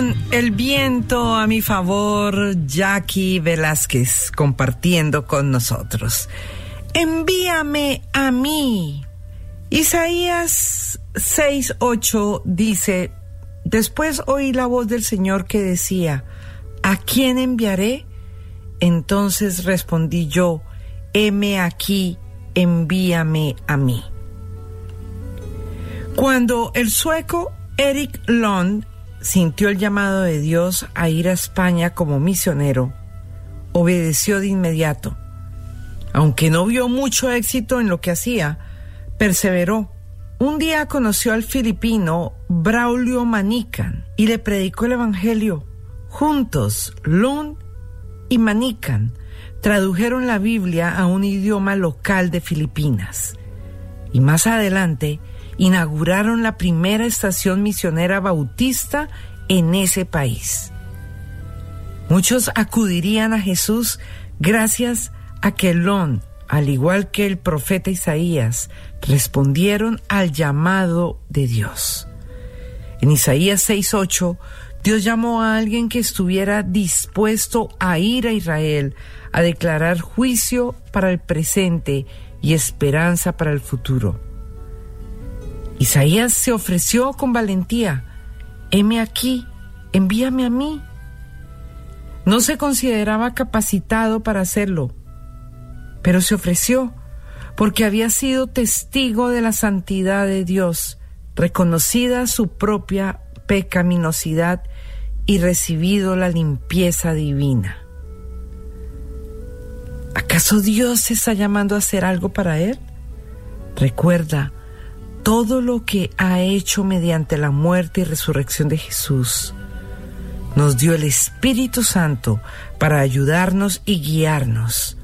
Con el viento a mi favor, Jackie Velázquez compartiendo con nosotros. Envíame a mí. Isaías 6:8 dice: después oí la voz del Señor que decía: ¿a quién enviaré? Entonces respondí yo: heme aquí, envíame a mí. Cuando el sueco Erik Lund sintió el llamado de Dios a ir a España como misionero, obedeció de inmediato. Aunque no vio mucho éxito en lo que hacía, perseveró. Un día conoció al filipino Braulio Manican y le predicó el evangelio. Juntos, Lund y Manican tradujeron la Biblia a un idioma local de Filipinas. Y más adelante, inauguraron la primera estación misionera bautista en ese país. Muchos acudirían a Jesús gracias a que Lund, al igual que el profeta Isaías, respondieron al llamado de Dios. En Isaías 6:8, Dios llamó a alguien que estuviera dispuesto a ir a Israel a declarar juicio para el presente y esperanza para el futuro. Isaías se ofreció con valentía: heme aquí, envíame a mí. No se consideraba capacitado para hacerlo, pero se ofreció porque había sido testigo de la santidad de Dios, reconocida su propia pecaminosidad y recibido la limpieza divina. ¿Acaso Dios se está llamando a hacer algo para él? Recuerda todo lo que ha hecho mediante la muerte y resurrección de Jesús. Nos dio el Espíritu Santo para ayudarnos y guiarnos.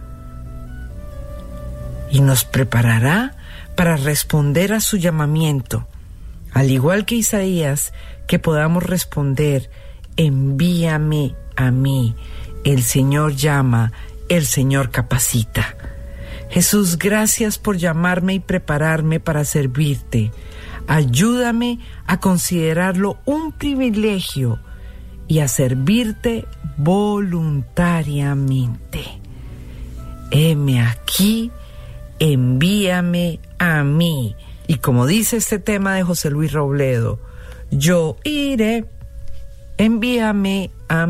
Y nos preparará para responder a su llamamiento, al igual que Isaías, que podamos responder: envíame a mí. El Señor llama, el Señor capacita. Jesús, gracias por llamarme y prepararme para servirte. Ayúdame a considerarlo un privilegio y a servirte voluntariamente. Heme aquí, envíame a mí. Y como dice este tema de José Luis Robledo: yo iré, envíame a mí.